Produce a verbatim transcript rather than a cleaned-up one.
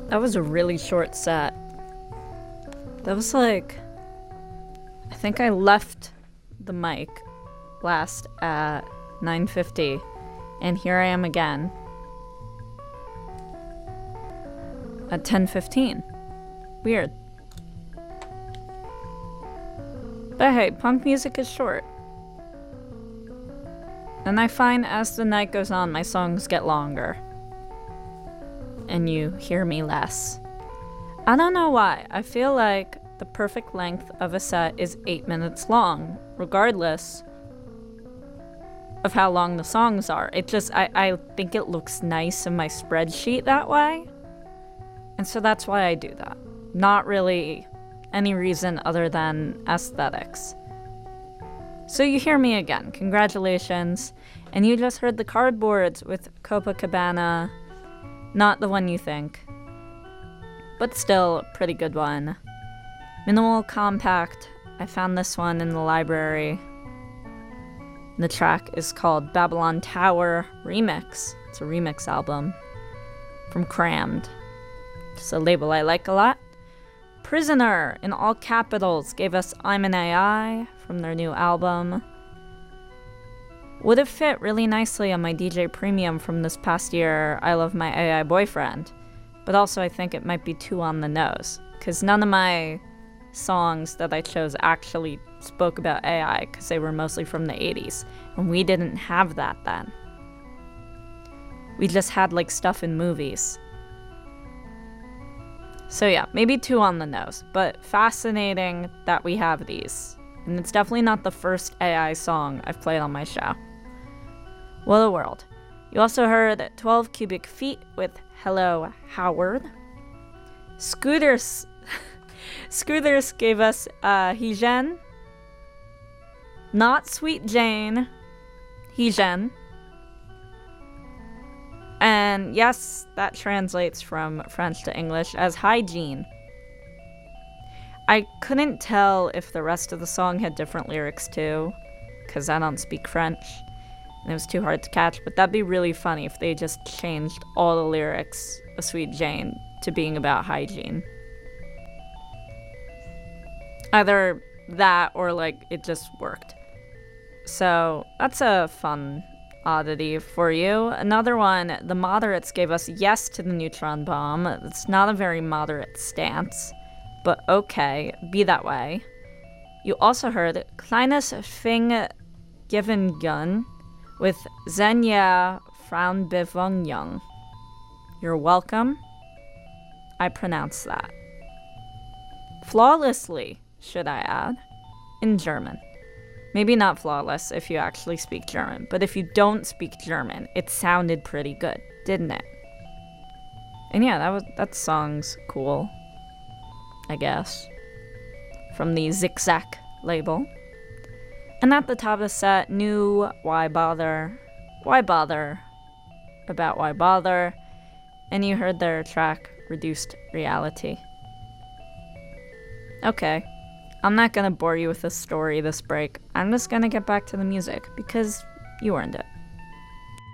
That was a really short set. That was like... I think I left the mic last at nine fifty, and here I am again at ten fifteen. Weird. But hey, punk music is short. And I find as the night goes on, my songs get longer. And you hear me less. I don't know why. I feel like the perfect length of a set is eight minutes long, regardless of how long the songs are. It just, I, I think it looks nice in my spreadsheet that way. And so that's why I do that. Not really any reason other than aesthetics. So you hear me again. Congratulations. And you just heard the Cardboards with Copacabana. Not the one you think, but still a pretty good one. Minimal Compact. I found this one in the library. The track is called Babylon Tower Remix. It's a remix album from Crammed. It's a label I like a lot. Prisoner, in all capitals, gave us I'm an A I from their new album. Would have fit really nicely on my D J Premium from this past year, I Love My A I Boyfriend. But also I think it might be too on the nose, because none of my songs that I chose actually spoke about A I, because they were mostly from the eighties, and we didn't have that then. We just had like stuff in movies. So yeah, maybe too on the nose, but fascinating that we have these. And it's definitely not the first A I song I've played on my show. What a world. You also heard twelve Cubic Feet with Hello Howard. Scooters Scooters gave us uh, Hijen. Not Sweet Jane. Hijen. And yes, that translates from French to English as hygiene. I couldn't tell if the rest of the song had different lyrics too, because I don't speak French, and it was too hard to catch, but that'd be really funny if they just changed all the lyrics of Sweet Jane to being about hygiene. Either that or, like, it just worked. So, that's a fun oddity for you. Another one, the Moderates gave us Yes to the Neutron Bomb. It's not a very moderate stance, but okay, be that way. You also heard Kleines Fing Givengun with Zenya Frauenbewegung. You're welcome. I pronounced that. Flawlessly, should I add, in German. Maybe not flawless if you actually speak German, but if you don't speak German, it sounded pretty good, didn't it? And yeah, that was that song's cool, I guess, from the Zigzag label. And at the top of the set, new Why Bother? Why Bother? About Why Bother? And you heard their track, Reduced Reality. Okay, I'm not gonna bore you with this story this break. I'm just gonna get back to the music, because you earned it.